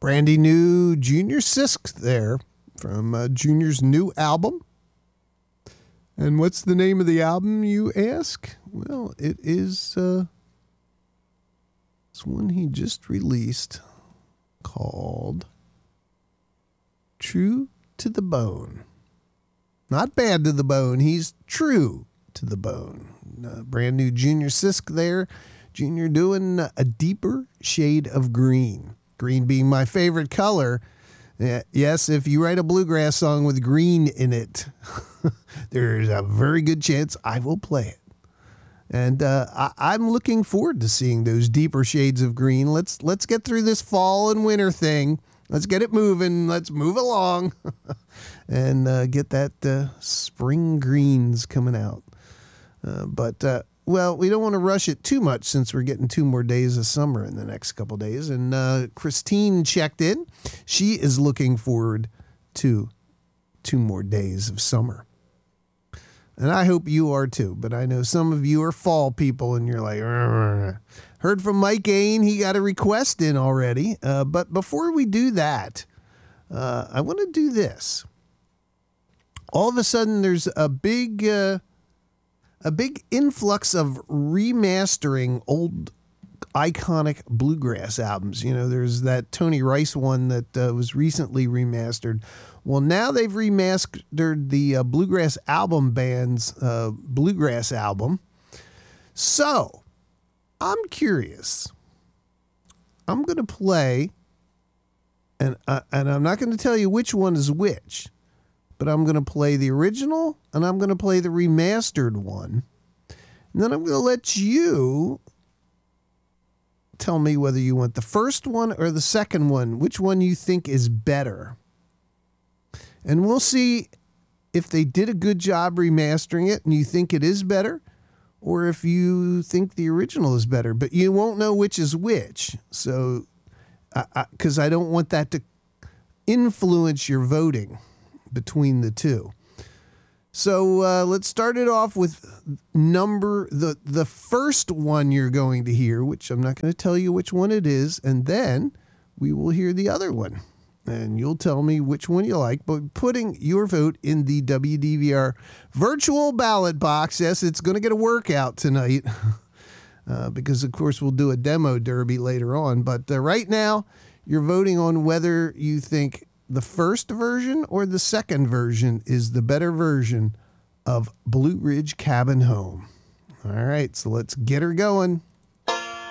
Brandy new Junior Sisk there from Junior's new album. And what's the name of the album, you ask? Well, it is this one he just released called True to the Bone. Not bad to the bone. He's true to the bone. Brand new Junior Sisk there. Junior doing a deeper shade of green. Green being my favorite color. Yes, if you write a bluegrass song with green in it, there's a very good chance I will play it. And I'm looking forward to seeing those deeper shades of green. Let's get through this fall and winter thing. Let's get it moving. Let's move along and get that spring greens coming out. Well, we don't want to rush it too much since we're getting 2 more days of summer in the next couple days. And Christine checked in. She is looking forward to 2 more days of summer. And I hope you are too. But I know some of you are fall people and you're like, "Rrr." Heard from Mike Ain. He got a request in already. But before we do that, I want to do this. All of a sudden, there's a big influx of remastering old iconic bluegrass albums. You know, there's that Tony Rice one that was recently remastered. Well, now they've remastered the Bluegrass Album Band's Bluegrass album. So, I'm curious. I'm going to play, and I'm not going to tell you which one is which, but I'm going to play the original, and I'm going to play the remastered one. And then I'm going to let you tell me whether you want the first one or the second one, which one you think is better. And we'll see if they did a good job remastering it and you think it is better, or if you think the original is better. But you won't know which is which. So, because I don't want that to influence your voting between the two. So let's start it off with the first one you're going to hear, which I'm not going to tell you which one it is, and then we will hear the other one. And you'll tell me which one you like, but putting your vote in the WDVR virtual ballot box. Yes, it's going to get a workout tonight because, of course, we'll do a demo derby later on. But right now, you're voting on whether you think the first version or the second version is the better version of Blue Ridge Cabin Home. All right, so let's get her going.